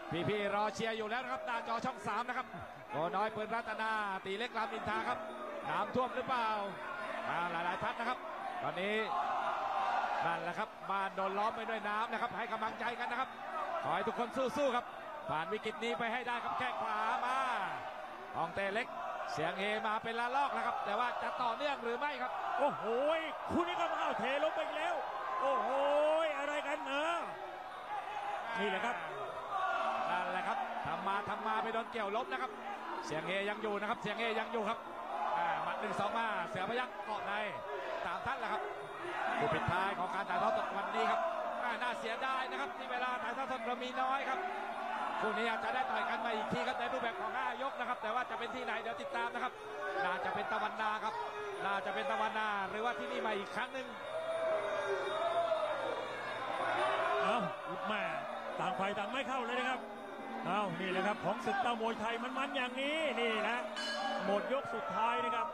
พี่ๆรอเชียร์อยู่แล้วนะครับหน้าจอช่อง3นะครับโกน้อยปืนรัตนาตีเล็กรามอินทราครับน้ำท่วมหรือเปล่าหลายๆท่านนะครับตอนนี้นั่นแหละครับบ้านโดนล้อมไปด้วยน้ำนะครับให้กำลังใจกันนะครับขอให้ทุกคนสู้ๆครับผ่านวิกฤตนี้ไปให้ได้ครับแข้งขวามาฮ่องเต้เล็กเสียงเฮมาเป็นละลอกนะครับแต่ว่าจะต่อเนื่องหรือไม่ครับโอ้โหคุณนี่ก็มาเทลงไปแล้วโอ้โหอะไรกันนี่แหละครับนั่นแหละครับทำมาไปโดนเกี่ยวล้มนะครับเสียงเฮยังอยู่นะครับเสียงเฮยังอยู่ครับหมัด1-2มาเสือพยัคฆ์เกาะในตามท่านแหละครับผู้ปิดท้ายของการถ่ายทอดสดวันนี้ครับน่าเสียดายนะครับที่เวลาถ่ายทอดสดเรามีน้อยครับคู่นี้อาจจะได้ต่อยกันมาอีกทีครับในรูปแบบของ5 ยกนะครับแต่ว่าจะเป็นที่ไหนเดี๋ยวติดตามนะครับน่าจะเป็นตะวันนาครับน่าจะเป็นตะวันนาหรือว่าที่นี่มาอีกครั้งหนึ่งแม่ต่างฝ่ายต่างไม่เข้าเลยนะครับนี่แหละครับของศึกเต้ามวยไทยมันอย่างนี้นี่นะหมดยกสุดท้ายนะครับ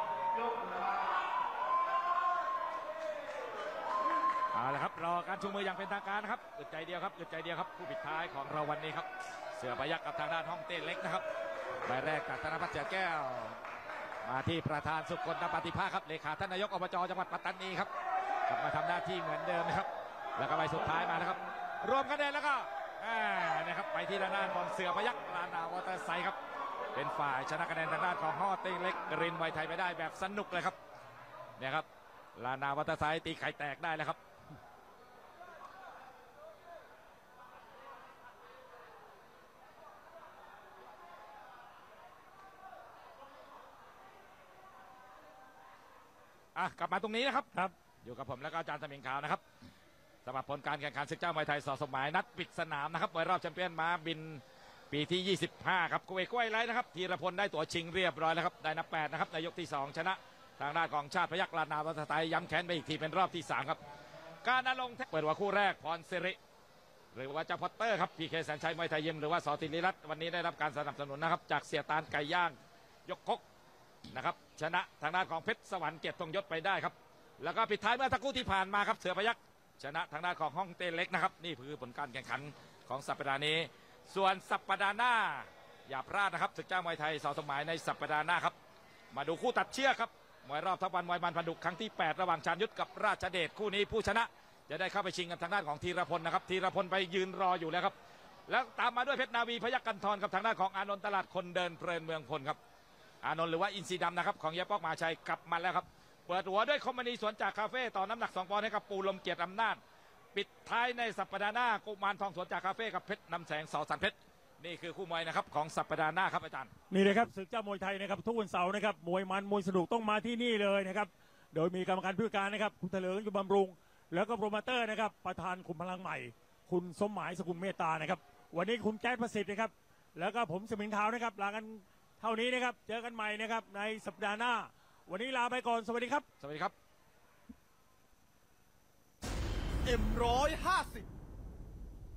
เอาละครับรอการชูมืออย่างเป็นทางการนะครับอึดใจเดียวครับผู้ปิดท้ายของเราวันนี้ครับเสือพยัคฆ์กับทางด้านฮ่องเต้เล็กนะครับใบแรกกับธนพัฒน์เสือแก้วมาที่ประธานสุคนปฏิภาคครับเลขาท่านนายกอบจจังหวัดปัตตานีครับกลับมาทำหน้าที่เหมือนเดิมนะครับแล้วก็ใบสุดท้ายมานะครับรวมคะแนนแล้วก็นะครับไปที่ด้านของเสือพยัคฆ์ลานาวอเตอร์ไซค์ครับเป็นฝ่ายชนะคะแนนทางด้านของฮ่องเต้เล็กรินไวไทยไปได้แบบสนุกเลยครับเนี่ยครับลานาวอเตอร์ไซค์ตีไข่แตกได้แล้วครับกลับมาตรงนี้นะครับอยู่กับผมแล้วก็อาจารย์สมิงขาวนะครับสำหรับผลการแข่งขันศึกเจ้ามวยไทยสอสมหมายนัดปิดสนามนะครับมวยรอบแชมเปี้ยนม้าบินปีที่25ครับกุ้ยกล้วยไรนะครับธีรพลได้ตั๋วชิงเรียบร้อยแล้วครับได้นับ8นะครับในยกที่2ชนะทางด้านของชาติพยัคฆ์ลานนาวัฒน์ไทยย้ำแค้นไปอีกทีเป็นรอบที่3ครับการณรงค์เปิดหัวคู่แรกพรสิริหรือว่าเจ้าพอตเตอร์ครับพีเคแสนชัยมวยไทยยิมหรือว่าสติริรัตน์วันนี้ได้รับการสนับสนุนนะครับจากเสียตาลไก่ย่างยกคกนะครับชนะทางด้านของเพชรสวรรค์เกียรติทรงยศไปได้ครับแล้วก็ปิดท้ายเมื่อสักครู่ที่ผ่านมาครับเสือพยัคฆ์ชนะทางด้านของฮ่องเต้เล็กนะครับนี่คือผลการแข่งขันของสัปดาห์นี้ส่วนสัปดาห์หน้าอย่าพลาดนะครับศึกเจ้ามวยไทยสอสมหมายในสัปดาห์หน้าครับมาดูคู่ตัดเชือกครับมวยรอบทัพวันมวยมันพันดุครั้งที่8ระหว่างชาญยุทธกับราชเดชคู่นี้ผู้ชนะจะได้เข้าไปชิงกับทางด้านของธีรพลนะครับธีรพลไปยืนรออยู่แล้วครับแล้วตามมาด้วยเพชรนาวีพยัคฆ์กันทรกับทางด้านของอานนท์ตลาดคนเดินเพลินเมืองพลครับอานนท์หรือว่าอินซีดำนะครับของเยป๊อกมาชัยกลับมาแล้วครับเปิดหัวด้วยคอมมานีสวนจากคาเฟ่ต่อน้ำหนัก2 ปอนด์ให้กับปูลมเกียรติอำนาจปิดท้ายในสัปดาห์หน้ากุมารทองสวนจากคาเฟ่กับเพชรนำแสงสอสันเพชรนี่คือคู่มวยนะครับของสัปดาห์หน้าครับอาจารย์นี่เลยครับศึกเจ้ามวยไทยนะครับทุกวันเสาร์นะครับมวยมันมวยสนุกต้องมาที่นี่เลยนะครับโดยมีกรรมการผู้การนะครับคุณเถลิงอยู่บำรุงแล้วก็โปรโมเตอร์นะครับประธานขุมพลังใหม่คุณสมหมายสกุลเมตตานะครับวันนี้คุณแจ๊ดประสิทธิ์นะครับแล้วก็ผมสมิงขาวนะครับลากันเท่านี้นะครับเจอกันใหม่นะครับในสัปดาห์หน้าวันนี้ลาไปก่อนสวัสดีครับสวัสดีครับ M150